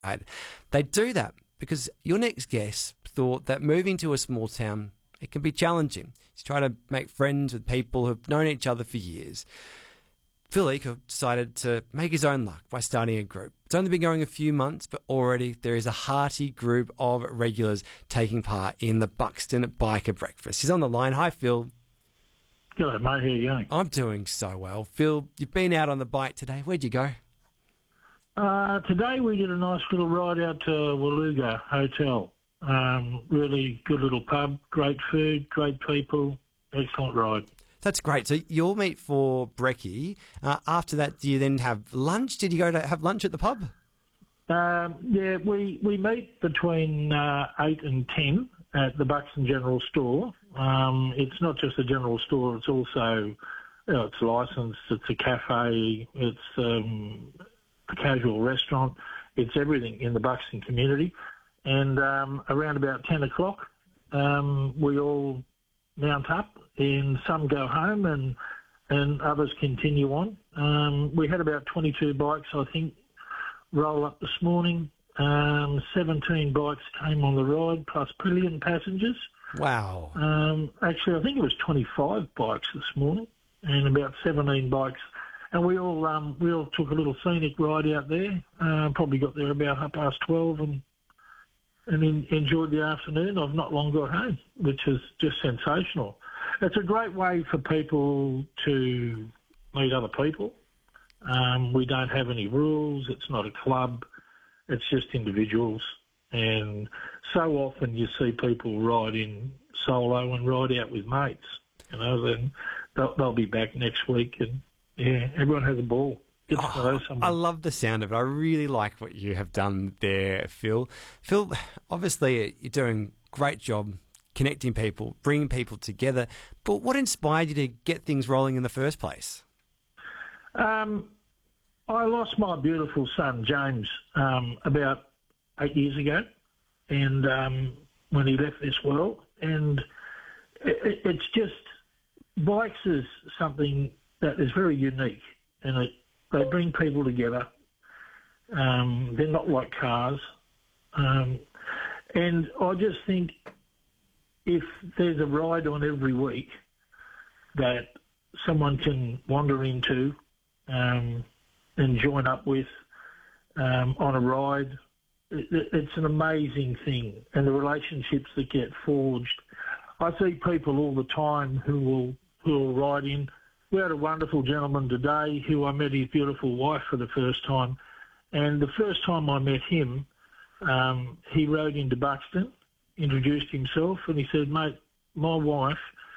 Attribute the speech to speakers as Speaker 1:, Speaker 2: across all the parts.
Speaker 1: Right? They do that because your next guest thought that moving to a small town, it can be challenging. He's trying to make friends with people who've known each other for years. Phil Eaker decided to make his own luck by starting a group. It's only been going a few months, but already there is a hearty group of regulars taking part in the Buxton Biker Breakfast. He's on the line. Hi, Phil.
Speaker 2: G'day, mate. How you going?
Speaker 1: I'm doing so well. Phil, you've been out on the bike today. Where'd you go?
Speaker 2: Today we did a nice little ride out to Waluga Hotel. Really good little pub, great food, great people, excellent ride.
Speaker 1: That's great. So you'll meet for brekkie. After that, do you then have lunch? Did you go to have lunch at the pub?
Speaker 2: Yeah, we meet between 8 and 10 at the Buxton General Store. It's not just a general store, it's also, it's licensed, it's a cafe, it's a casual restaurant, it's everything in the Buxton community. And around about 10 o'clock, we all mount up and some go home and others continue on. We had about 22 bikes, I think, roll up this morning. 17 bikes came on the ride, plus brilliant passengers.
Speaker 1: Wow.
Speaker 2: Actually, I think it was 25 bikes this morning and about 17 bikes. And we all took a little scenic ride out there. Probably got there about 12:30 and enjoyed the afternoon. I've not long got home, which is just sensational. It's a great way for people to meet other people. We don't have any rules. It's not a club. It's just individuals. And so often you see people ride in solo and ride out with mates. Then they'll be back next week and, yeah, everyone has a ball.
Speaker 1: I love the sound of it. I really like what you have done there, Phil. Phil, obviously you're doing a great job connecting people, bringing people together. But what inspired you to get things rolling in the first place?
Speaker 2: I lost my beautiful son, James, about 8 years ago, and when he left this world. And it's just, bikes is something that is very unique, and they bring people together. They're not like cars. And I just think if there's a ride on every week that someone can wander into and join up with on a ride, it's an amazing thing. And the relationships that get forged. I see people all the time who will ride in. We had a wonderful gentleman today who I met his beautiful wife for the first time. And the first time I met him, he rode into Buxton, introduced himself, and he said, "Mate, my wife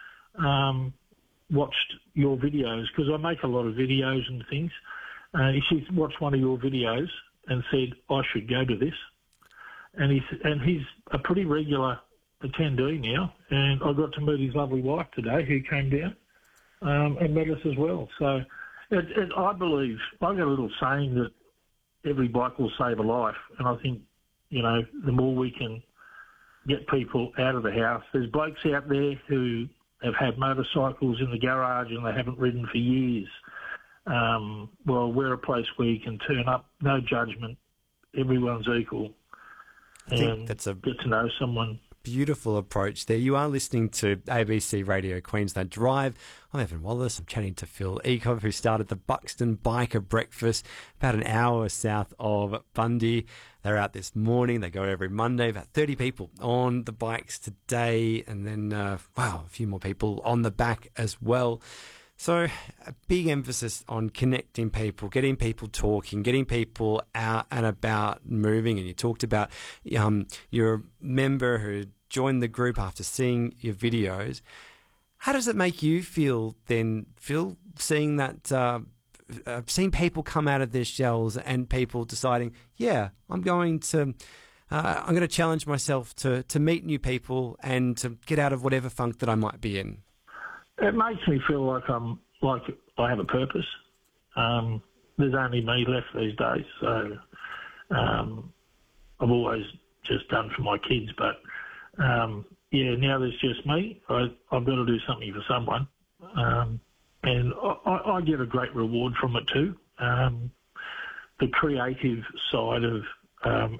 Speaker 2: watched your videos," because I make a lot of videos and things. She watched one of your videos and said, "I should go to this." And he's a pretty regular attendee now. And I got to meet his lovely wife today who came down and met us as well. So I believe, I've got a little saying that every bike will save a life. And I think, the more we can get people out of the house. There's blokes out there who have had motorcycles in the garage and they haven't ridden for years. Well, we're a place where you can turn up, no judgment, everyone's equal, and get to know someone.
Speaker 1: Beautiful approach there. You are listening to ABC Radio Queensland Drive. I'm Evan Wallace. I'm chatting to Phil Eaker, who started the Buxton Biker Breakfast about an hour south of Bundy. They're out this morning. They go every Monday. About 30 people on the bikes today, and then, a few more people on the back as well. So a big emphasis on connecting people, getting people talking, getting people out and about moving. And you talked about you're a member who joined the group after seeing your videos. How does it make you feel then, Phil, seeing that, seeing people come out of their shells and people deciding, I'm going to challenge myself to meet new people and to get out of whatever funk that I might be in?
Speaker 2: It makes me feel like I have a purpose. There's only me left these days, so I've always just done for my kids. But now there's just me. I've got to do something for someone, and I get a great reward from it too. The creative side of